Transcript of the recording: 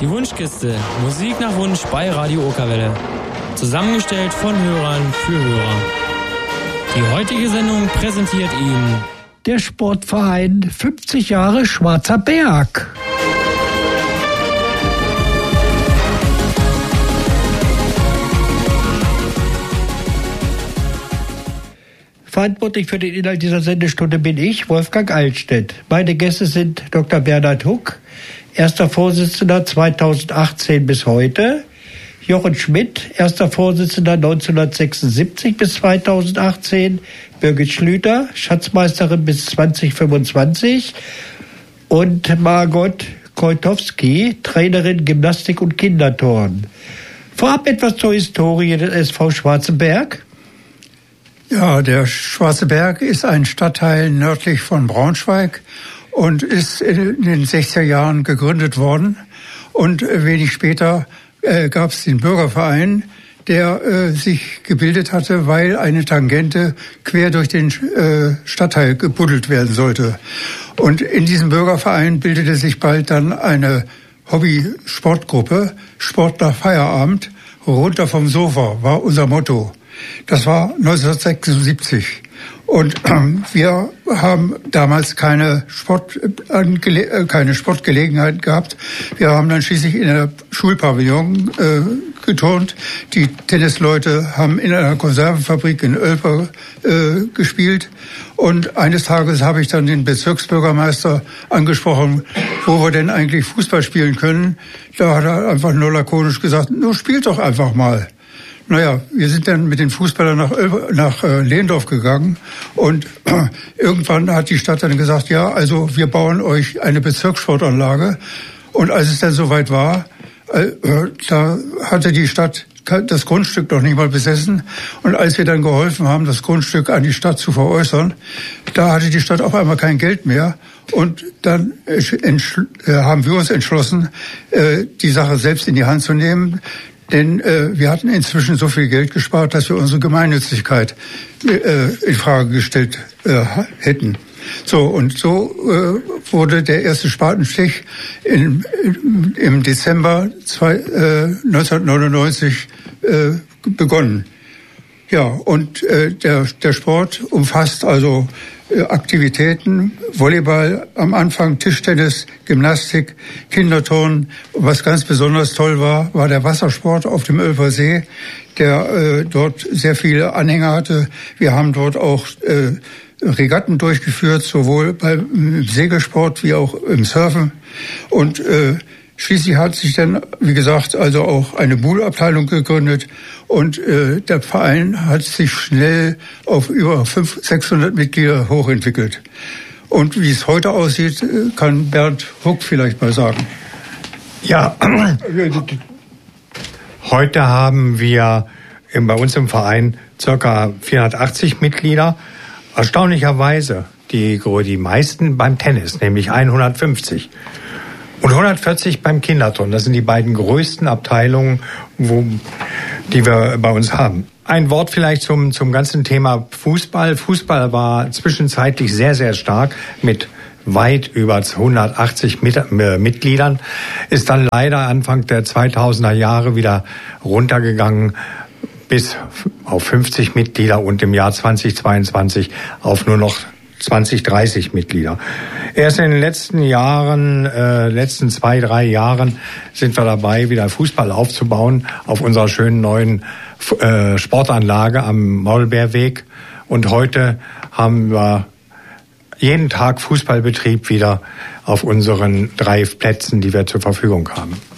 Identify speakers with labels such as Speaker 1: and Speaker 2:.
Speaker 1: Die Wunschkiste. Musik nach Wunsch bei Radio Okerwelle. Zusammengestellt von Hörern für Hörer. Die heutige Sendung präsentiert Ihnen
Speaker 2: der Sportverein 50 Jahre Schwarzer Berg. Verantwortlich für den Inhalt dieser Sendestunde bin ich, Wolfgang Eilstedt. Meine Gäste sind Dr. Bernhard Huck, erster Vorsitzender 2018 bis heute, Jochen Schmidt, erster Vorsitzender 1976 bis 2018, Birgit Schlüter, Schatzmeisterin bis 2025 und Margot Koitowski, Trainerin Gymnastik und Kinderturnen. Vorab etwas zur Historie des SV Schwarzenberg.
Speaker 3: Ja, der Schwarze Berg ist ein Stadtteil nördlich von Braunschweig und ist in den 60er Jahren gegründet worden. Und wenig später gab es den Bürgerverein, der sich gebildet hatte, weil eine Tangente quer durch den Stadtteil gebuddelt werden sollte. Und in diesem Bürgerverein bildete sich bald dann eine Hobby-Sportgruppe, Sport nach Feierabend, runter vom Sofa war unser Motto. Das war 1976 und wir haben damals keine Sportgelegenheit gehabt. Wir haben dann schließlich in der Schulpavillon geturnt. Die Tennisleute haben in einer Konservenfabrik in Oelper gespielt. Und eines Tages habe ich dann den Bezirksbürgermeister angesprochen, wo wir denn eigentlich Fußball spielen können. Da hat er einfach nur lakonisch gesagt, nur spielt doch einfach mal. Naja, wir sind dann mit den Fußballern nach Lehndorf gegangen und irgendwann hat die Stadt dann gesagt, ja, also wir bauen euch eine Bezirkssportanlage. Und als es dann soweit war, da hatte die Stadt das Grundstück noch nicht mal besessen. Und als wir dann geholfen haben, das Grundstück an die Stadt zu veräußern, da hatte die Stadt auf einmal kein Geld mehr. Und dann haben wir uns entschlossen, die Sache selbst in die Hand zu nehmen. Denn wir hatten inzwischen so viel Geld gespart, dass wir unsere Gemeinnützigkeit in Frage gestellt hätten. So, und so wurde der erste Spatenstich im Dezember 1999 begonnen. Ja, und der Sport umfasst also Aktivitäten, Volleyball am Anfang, Tischtennis, Gymnastik, Kinderturnen. Was ganz besonders toll war der Wassersport auf dem Oelper See, der dort sehr viele Anhänger hatte. Wir haben dort auch Regatten durchgeführt, sowohl beim Segelsport wie auch im Surfen. Und schließlich hat sich dann, wie gesagt, also auch eine Buhlabteilung gegründet und der Verein hat sich schnell auf über 500-600 Mitglieder hochentwickelt. Und wie es heute aussieht, kann Bernd Huck vielleicht mal sagen.
Speaker 4: Ja, heute haben wir bei uns im Verein ca. 480 Mitglieder. Erstaunlicherweise die meisten beim Tennis, nämlich 150. Und 140 beim Kinderturnen. Das sind die beiden größten Abteilungen, die wir bei uns haben. Ein Wort vielleicht zum ganzen Thema Fußball. Fußball war zwischenzeitlich sehr, sehr stark mit weit über 180 Mitgliedern. Ist dann leider Anfang der 2000er Jahre wieder runtergegangen bis auf 50 Mitglieder und im Jahr 2022 auf nur noch 20, 30 Mitglieder. Erst in den letzten 2-3 Jahren sind wir dabei, wieder Fußball aufzubauen auf unserer schönen neuen Sportanlage am Maulbeerweg. Und heute haben wir jeden Tag Fußballbetrieb wieder auf unseren 3 Plätzen, die wir zur Verfügung haben.